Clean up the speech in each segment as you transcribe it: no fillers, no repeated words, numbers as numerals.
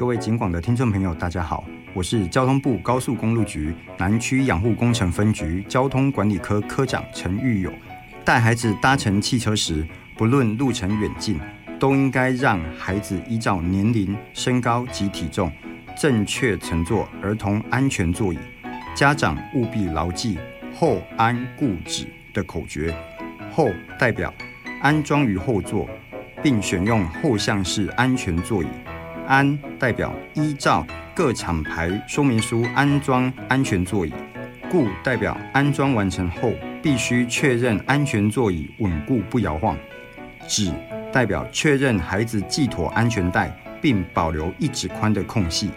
各位警广的听众朋友大家好，我是交通部高速公路局南区养护工程分局交通管理科科长陈玉友。带孩子搭乘汽车时，不论路程远近，都应该让孩子依照年龄、身高及体重正确乘坐儿童安全座椅。家长务必牢记后安固止的口诀，后代表安装于后座，并选用后向式安全座椅。安代表依照各厂牌说明书安装安全座椅。固代表安装完成后必须确认安全座椅稳固不摇晃。止代表确认孩子系妥安全带，并保留1指宽的空隙。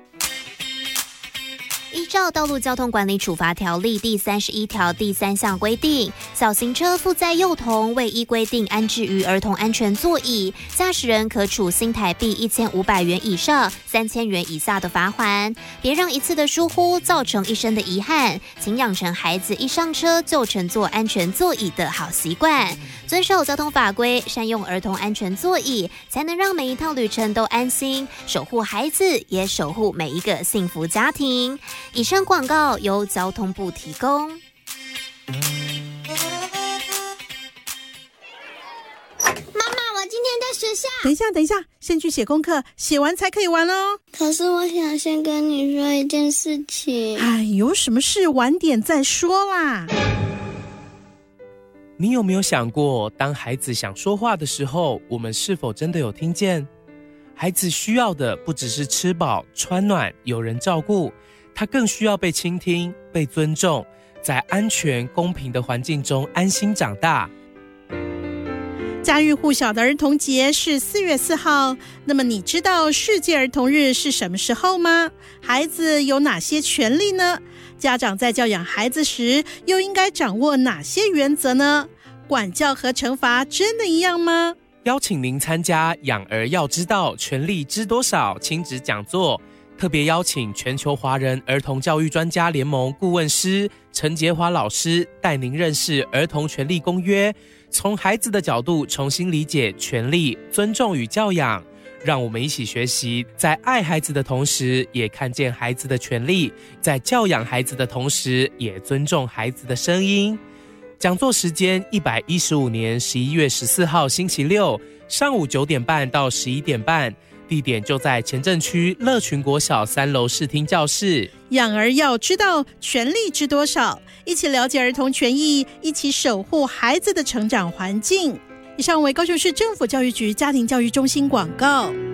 依照《道路交通管理处罚条例》第31条第3项规定，小型车负载幼童未依规定安置于儿童安全座椅，驾驶人可处新台币1500元以上3000元以下的罚锾。别让一次的疏忽造成一生的遗憾，请养成孩子一上车就乘坐安全座椅的好习惯，遵守交通法规，善用儿童安全座椅，才能让每一趟旅程都安心，守护孩子，也守护每一个幸福家庭。以上广告由交通部提供。 妈妈，我今天在学校。 等一下，先去写功课，写完才可以玩哦。 可是我想先跟你说一件事情。 哎，有什么事晚点再说啦。 你有没有想过，当孩子想说话的时候，我们是否真的有听见？孩子需要的不只是吃饱穿暖有人照顾，他更需要被倾听、被尊重，在安全公平的环境中安心长大。 家喻户晓的儿童节是4月4号，那么你知道世界儿童日是什么时候吗？孩子有哪些权利呢？家长在教养孩子时又应该掌握哪些原则呢？管教和惩罚真的一样吗？ 邀请您参加养儿要知道权利知多少亲子讲座，特别邀请全球华人儿童教育专家联盟顾问师陈杰华老师带您认识儿童权利公约，从孩子的角度重新理解权利、尊重与教养。让我们一起学习，在爱孩子的同时也看见孩子的权利，在教养孩子的同时也尊重孩子的声音。讲座时间115年11月14号星期六上午9点半到11点半，地点就在前镇区乐群国小3楼视听教室。 养儿要知道权利知多少，一起了解儿童权益，一起守护孩子的成长环境。以上为高雄市政府教育局家庭教育中心广告。